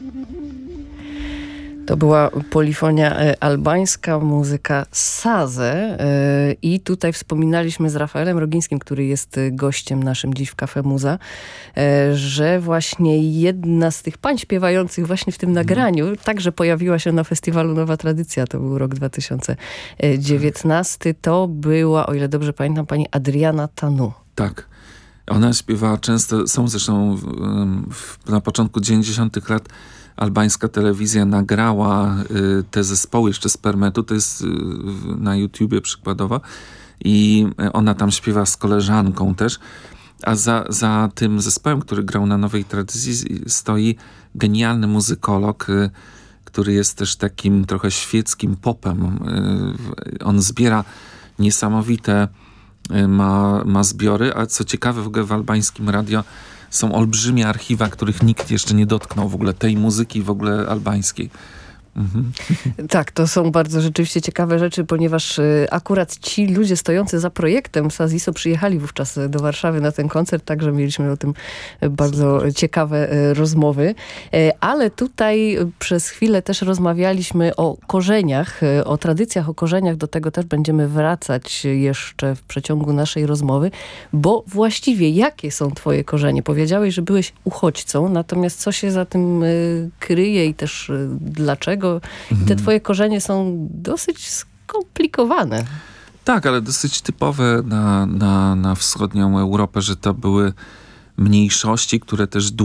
To była polifonia albańska, muzyka Saze i tutaj wspominaliśmy z Rafaelem Rogińskim, który jest gościem naszym dziś w Cafe Muza, że właśnie jedna z tych pań śpiewających właśnie w tym nagraniu także pojawiła się na festiwalu Nowa Tradycja. To był rok 2019. To była, o ile dobrze pamiętam, pani Adriana Tanu. Tak. Ona śpiewała często, są zresztą na początku 90. lat albańska telewizja nagrała te zespoły jeszcze z Permetu, to jest na YouTubie przykładowo, i ona tam śpiewa z koleżanką też, a za tym zespołem, który grał na Nowej Tradycji, stoi genialny muzykolog, który jest też takim trochę świeckim popem. On zbiera niesamowite ma zbiory, a co ciekawe w ogóle w albańskim radio są olbrzymie archiwa, których nikt jeszcze nie dotknął w ogóle, tej muzyki w ogóle albańskiej. Mhm. Tak, to są bardzo rzeczywiście ciekawe rzeczy, ponieważ akurat ci ludzie stojący za projektem Saziso przyjechali wówczas do Warszawy na ten koncert, także mieliśmy o tym bardzo ciekawe rozmowy. Ale tutaj przez chwilę też rozmawialiśmy o korzeniach, o tradycjach, o korzeniach. Do tego też będziemy wracać jeszcze w przeciągu naszej rozmowy, bo właściwie jakie są twoje korzenie? Powiedziałeś, że byłeś uchodźcą, natomiast co się za tym kryje i też dlaczego? I te twoje korzenie są dosyć skomplikowane. Tak, ale dosyć typowe na wschodnią Europę, że to były mniejszości, które też